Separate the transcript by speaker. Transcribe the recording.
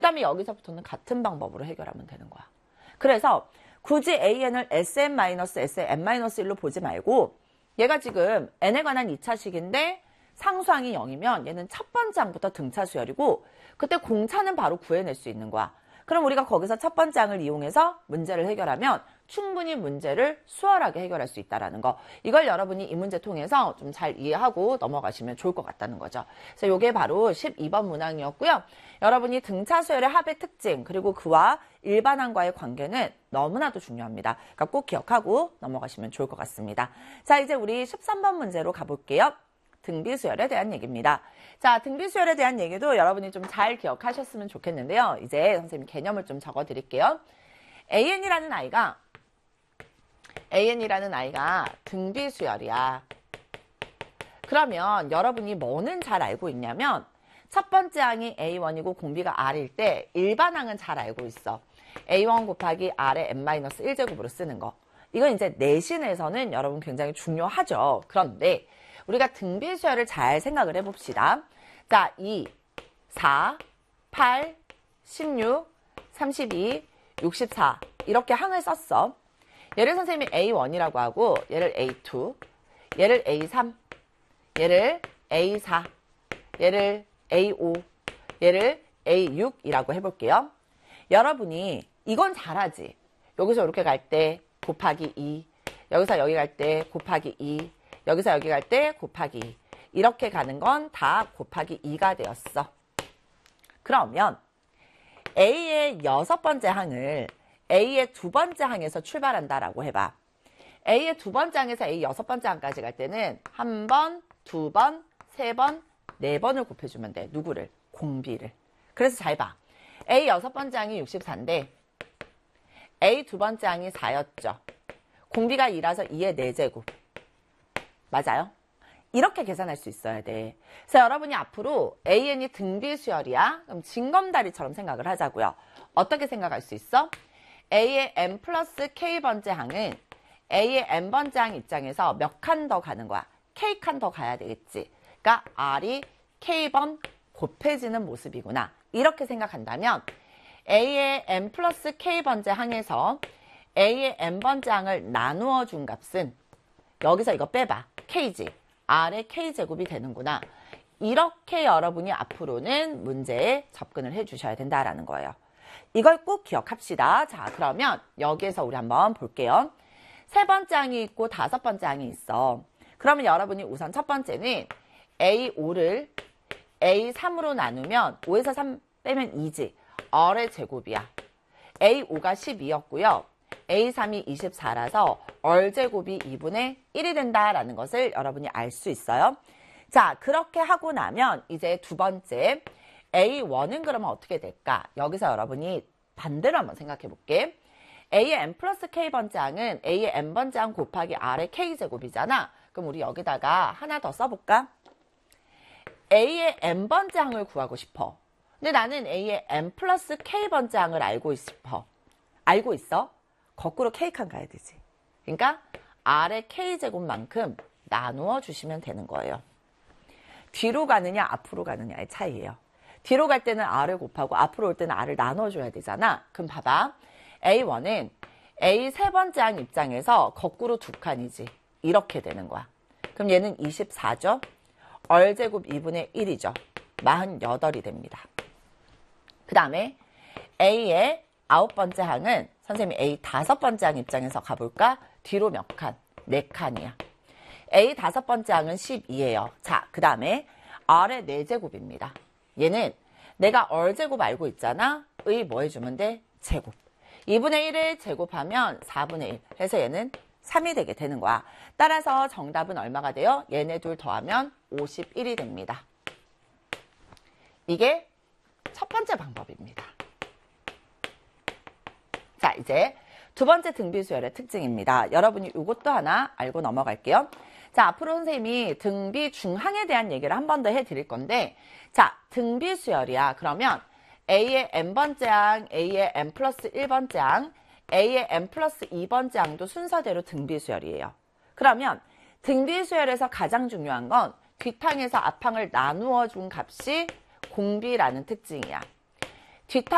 Speaker 1: 다음에 여기서부터는 같은 방법으로 해결하면 되는 거야. 그래서 굳이 AN을 SM-SM-1로 보지 말고 얘가 지금 n에 관한 2차식인데 상수항이 0이면 얘는 첫 번째 항부터 등차 수열이고 그때 공차는 바로 구해낼 수 있는 거야. 그럼 우리가 거기서 첫 번째 항을 이용해서 문제를 해결하면 충분히 문제를 수월하게 해결할 수 있다는 거. 이걸 여러분이 이 문제 통해서 좀 잘 이해하고 넘어가시면 좋을 것 같다는 거죠. 그래서 이게 바로 12번 문항이었고요. 여러분이 등차 수열의 합의 특징 그리고 그와 일반항과의 관계는 너무나도 중요합니다. 그러니까 꼭 기억하고 넘어가시면 좋을 것 같습니다. 자, 이제 우리 13번 문제로 가볼게요. 등비수열에 대한 얘기입니다. 자, 등비수열에 대한 얘기도 여러분이 좀 잘 기억하셨으면 좋겠는데요. 이제 선생님 개념을 좀 적어드릴게요. AN이라는 아이가 등비수열이야. 그러면 여러분이 뭐는 잘 알고 있냐면 첫 번째 항이 A1이고 공비가 R일 때 일반항은 잘 알고 있어. A1 곱하기 R의 n-1제곱으로 쓰는 거. 이건 이제 내신에서는 여러분 굉장히 중요하죠. 그런데 우리가 등비수열을 잘 생각을 해봅시다. 자, 2, 4, 8, 16, 32, 64 이렇게 항을 썼어. 얘를 선생님이 A1이라고 하고 얘를 A2, 얘를 A3, 얘를 A4, 얘를 A5, 얘를 A6이라고 해볼게요. 여러분이 이건 잘하지. 여기서 이렇게 갈 때 곱하기 2, 여기서 여기 갈 때 곱하기 2, 여기서 여기 갈 때 곱하기 2. 이렇게 가는 건 다 곱하기 2가 되었어. 그러면 A의 여섯 번째 항을 A의 두 번째 항에서 출발한다라고 해봐. A의 두 번째 항에서 A 여섯 번째 항까지 갈 때는 한 번, 두 번, 세 번, 네 번을 곱해주면 돼. 누구를? 공비를. 그래서 잘 봐. A 여섯 번째 항이 64인데 A 두 번째 항이 4였죠. 공비가 2라서 2의 4제곱. 맞아요? 이렇게 계산할 수 있어야 돼. 그래서 여러분이 앞으로 AN이 등비수열이야. 그럼 징검다리처럼 생각을 하자고요. 어떻게 생각할 수 있어? A의 n 플러스 K번째 항은 A의 n번째 항 입장에서 몇 칸 더 가는 거야? K칸 더 가야 되겠지. 그러니까 R이 K번 곱해지는 모습이구나. 이렇게 생각한다면 A의 n 플러스 K번째 항에서 A의 n번째 항을 나누어 준 값은 여기서 이거 빼봐. K지. R의 K제곱이 되는구나. 이렇게 여러분이 앞으로는 문제에 접근을 해주셔야 된다라는 거예요. 이걸 꼭 기억합시다. 자, 그러면 여기에서 우리 한번 볼게요. 세 번째 항이 있고 다섯 번째 항이 있어. 그러면 여러분이 우선 첫 번째는 A5를 A3으로 나누면 5에서 3 빼면 2지. R의 제곱이야. A5가 12였고요. A3이 24라서 얼제곱이 2분의 1이 된다라는 것을 여러분이 알 수 있어요. 자, 그렇게 하고 나면 이제 두 번째 A1은 그러면 어떻게 될까? 여기서 여러분이 반대로 한번 생각해 볼게. A의 n 플러스 K번째 항은 A의 n번째 항 곱하기 R의 K제곱이잖아. 그럼 우리 여기다가 하나 더 써볼까? A의 n번째 항을 구하고 싶어. 근데 나는 A의 n 플러스 K번째 항을 알고 싶어. 알고 있어? 거꾸로 K칸 가야 되지. 그러니까 R의 K제곱만큼 나누어 주시면 되는 거예요. 뒤로 가느냐 앞으로 가느냐의 차이예요. 뒤로 갈 때는 R을 곱하고 앞으로 올 때는 R을 나눠줘야 되잖아. 그럼 봐봐. A1은 A 세 번째 항 입장에서 거꾸로 두 칸이지. 이렇게 되는 거야. 그럼 얘는 24죠. 얼제곱 2분의 1이죠. 48이 됩니다. 그 다음에 A의 아홉 번째 항은 선생님이 A 다섯 번째 항 입장에서 가볼까? 뒤로 몇 칸? 4칸이야. A 다섯 번째 항은 12예요. 자, 그 다음에 R의 4제곱입니다. 얘는 내가 얼제곱 알고 있잖아. 의 뭐 해주면 돼? 제곱. 2분의 1을 제곱하면 4분의 1. 그래서 얘는 3이 되게 되는 거야. 따라서 정답은 얼마가 돼요? 얘네 둘 더하면 51이 됩니다. 이게 첫 번째 방법입니다. 자, 이제 두 번째 등비수열의 특징입니다. 여러분이 이것도 하나 알고 넘어갈게요. 자, 앞으로 선생님이 등비 중항에 대한 얘기를 한 번 더 해드릴 건데, 자, 등비수열이야. 그러면 A의 n번째 항, A의 n 플러스 1번째 항, A의 n 플러스 2번째 항도 순서대로 등비수열이에요. 그러면 등비수열에서 가장 중요한 건 뒷항에서 앞항을 나누어 준 값이 공비라는 특징이야. 뒷항